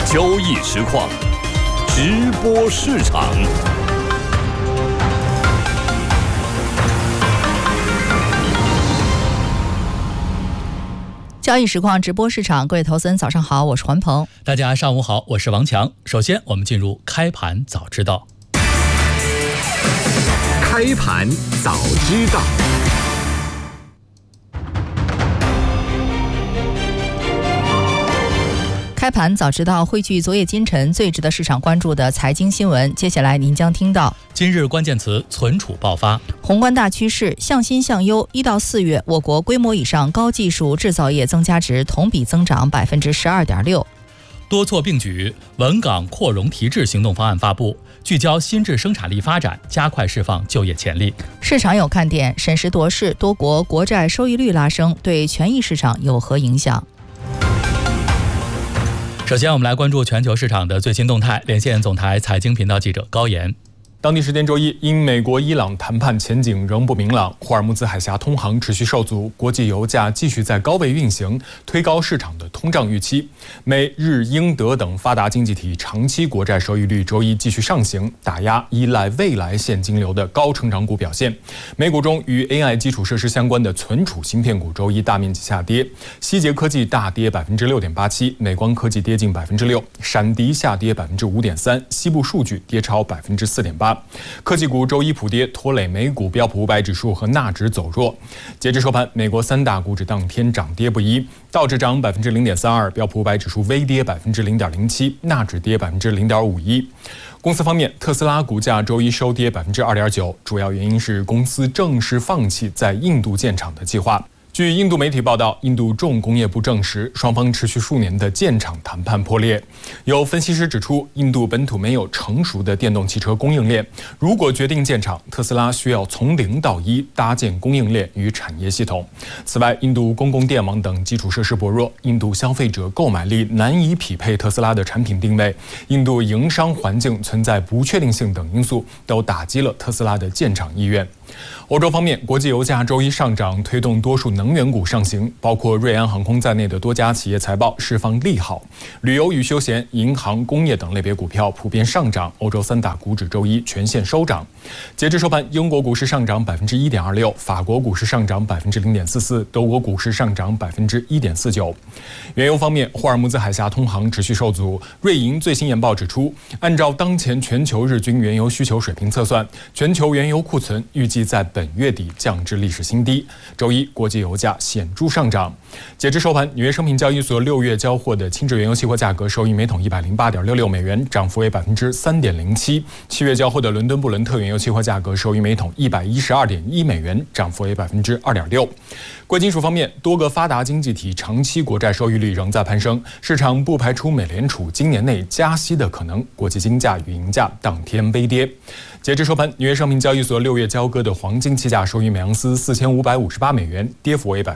交易实况，直播市场。 交易实况直播市场，各位投资人早上好，我是环鹏。 大家上午好，我是王强。首先我们进入开盘早知道。 开盘早知道。 开盘早知道汇聚昨夜今晨最值得市场关注的财经新闻，接下来您将听到： 今日关键词存储爆发， 宏观大趋势向新向优。1到4月，我国规模以上高技术制造业增加值同比增长12.6%。 多措并举，稳岗扩容提质行动方案发布，聚焦新质生产力发展，加快释放就业潜力。 市场有看点，审时度势，多国国债收益率拉升，对权益市场有何影响？ 首先我们来关注全球市场的最新动态，连线总台财经频道记者高岩。 当地时间周一，因美国伊朗谈判前景仍不明朗，霍尔木兹海峡通航持续受阻，国际油价继续在高位运行，推高市场的通胀预期。美日英德等发达经济体长期国债收益率周一继续上行，打压依赖未来现金流的高成长股表现。美股中与 AI 基础设施相关的存储芯片股周一大面积下跌，希捷科技大跌6.87%，美光科技跌近6%，闪迪下跌5.3%，西部数据跌超4.8%。科技股周一普跌，拖累美股标普500指数和纳指走弱。截至收盘，美国三大股指当天涨跌不一，道指涨0.32%，标普500指数微跌0.07%，纳指跌0.51%。公司方面，特斯拉股价周一收跌2.9%，主要原因是公司正式放弃在印度建厂的计划。据印度媒体报道，印度重工业部证实，双方持续数年的建厂谈判破裂。有分析师指出，印度本土没有成熟的电动汽车供应链，如果决定建厂，特斯拉需要从0到1搭建供应链与产业系统。此外，印度公共电网等基础设施薄弱，印度消费者购买力难以匹配特斯拉的产品定位，印度营商环境存在不确定性等因素，都打击了特斯拉的建厂意愿。欧洲方面，国际油价周一上涨，推动多数能源股上行，包括瑞安航空在内的多家企业财报释放利好。旅游与休闲、银行、工业等类别股票普遍上涨，欧洲三大股指周一全线收涨。截至收盘，英国股市上涨1.26%，法国股市上涨0.44%，德国股市上涨1.49%。原油方面，霍尔木兹海峡通航持续受阻。瑞银最新研报指出，按照当前全球日均原油需求水平测算，全球原油库存预计在本月底降至历史新低。周一，国际油价显著上涨。截至收盘，纽约商品交易所6月交货的轻质原油期货价格收于每桶108.66美元，涨幅为3.07%。7月交货的伦敦布伦特原油期货价格收于每桶112.1美元，涨幅为2.6%。贵金属方面，多个发达经济体长期国债收益率仍在攀升，市场不排除美联储今年内加息的可能。国际金价与银价当天微跌。截至收盘，纽约商品交易所6月交割的黄金期价收于每盎司4558美元，跌幅为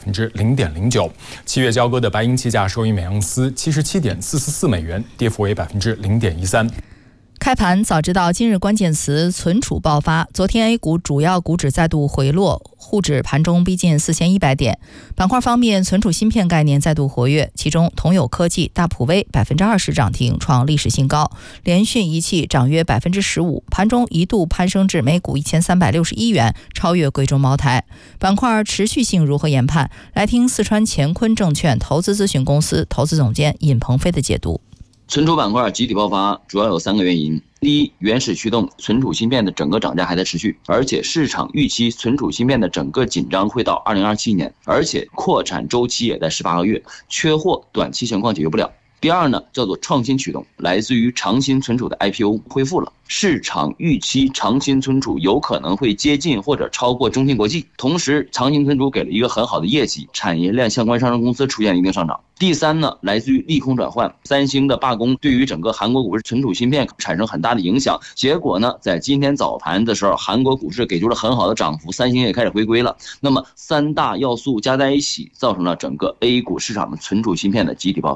0.09%。7月交割的白银期价收于每盎司77.444美元，跌幅为0.13%。 开盘早知道今日关键词存储爆发。昨天 A 股主要股指再度回落，沪指盘中逼近4100点。板块方面，存储芯片概念再度活跃，其中同友科技、大普微20%涨停，创历史新高。联讯仪器涨约15%，盘中一度攀升至每股1361元，超越贵州茅台。板块持续性如何研判？来听四川乾坤证券投资咨询公司投资总监尹鹏飞的解读。 存储板块集体爆发主要有3个原因。第一，原始驱动存储芯片的整个涨价还在持续，而且市场预期存储芯片的整个紧张会到2027年，而且扩产周期也在18个月，缺货短期情况解决不了。第二呢，叫做创新驱动，来自于长新存储的 IPO 恢复了，市场预期长新存储有可能会接近或者超过中芯国际，同时长新存储给了一个很好的业绩，产业链相关上市公司出现一定上涨。第三呢，来自于利空转换，三星的罢工对于整个韩国股市存储芯片产生很大的影响，结果呢，在今天早盘的时候，韩国股市给出了很好的涨幅，三星也开始回归了。那么三大要素加在一起，造成了整个 A 股市场的存储芯片的集体爆发。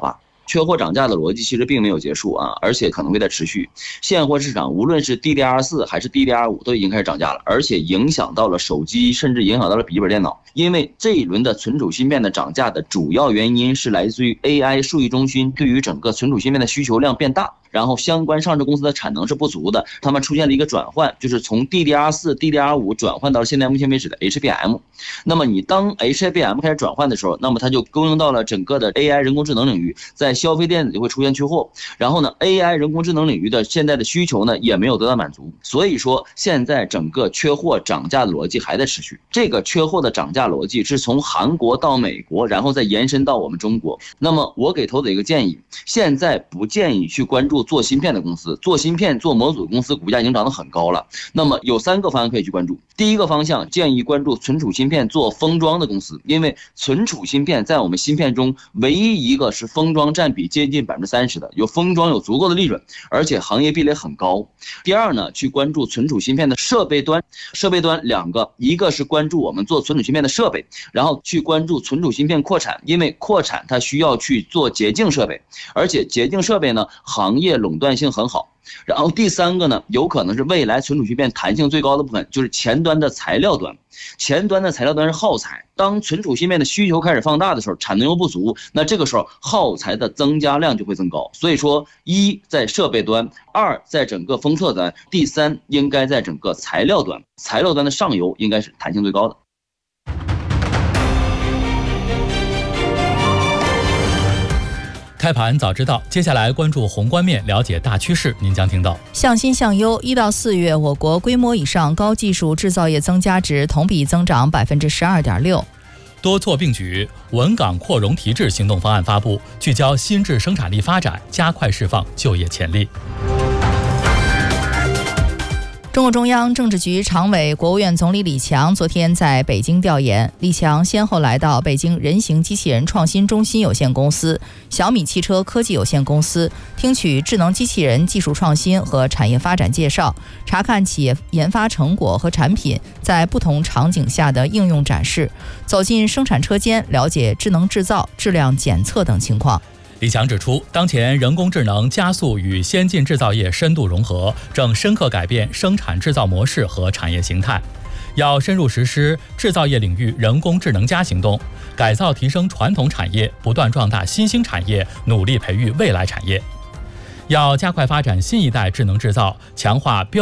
缺货涨价的逻辑其实并没有结束啊，而且可能会再持续。现货市场无论是 DDR4 还是 DDR5 都已经开始涨价了，而且影响到了手机，甚至影响到了笔记本电脑。因为这一轮的存储芯片的涨价的主要原因是来自于 AI 数据中心对于整个存储芯片的需求量变大，然后相关上市公司的产能是不足的，他们出现了一个转换，就是从 DDR4、DDR5 转换到现在目前为止的 HBM。那么你当 HBM 开始转换的时候，那么它就供应到了整个的 AI 人工智能领域，在消费电子就会出现缺货。然后呢 AI 人工智能领域的现在的需求呢也没有得到满足，所以说现在整个缺货涨价的逻辑还在持续。这个缺货的涨价逻辑是从韩国到美国，然后再延伸到我们中国。那么我给投资者一个建议，现在不建议去关注做芯片的公司，做芯片做模组的公司股价已经涨得很高了。那么有3个方向可以去关注。第一个方向建议关注存储芯片做封装的公司，因为存储芯片在我们芯片中唯一一个是封装占比接近 30% 的，有封装有足够的利润，而且行业壁垒很高。第二呢，去关注存储芯片的设备端2个，一个是关注我们做存储芯片的设备，然后去关注存储芯片扩产，因为扩产它需要去做洁净设备，而且洁净设备呢行业垄断性很好。然后第3个呢，有可能是未来存储芯片弹性最高的部分，就是前端的材料端。前端的材料端是耗材，当存储芯片的需求开始放大的时候，产能又不足，那这个时候耗材的增加量就会增高。所以说1在设备端，2在整个封测端，第3应该在整个材料端，材料端的上游应该是弹性最高的。 开盘早知道，接下来关注宏观面，了解大趋势。您将听到： 向新向优，1到4月，我国规模以上高技术制造业增加值同比增长12.6%。 多措并举，稳岗扩容提质行动方案发布，聚焦新质生产力发展，加快释放就业潜力。 中共中央政治局常委、国务院总理李强昨天在北京调研。李强先后来到北京人形机器人创新中心有限公司、小米汽车科技有限公司，听取智能机器人技术创新和产业发展介绍，查看企业研发成果和产品在不同场景下的应用展示，走进生产车间，了解智能制造、质量检测等情况。 李强指出，当前人工智能加速与先进制造业深度融合，正深刻改变生产制造模式和产业形态。要深入实施制造业领域人工智能+行动，改造提升传统产业，不断壮大新兴产业，努力培育未来产业。要加快发展新一代智能制造，强化标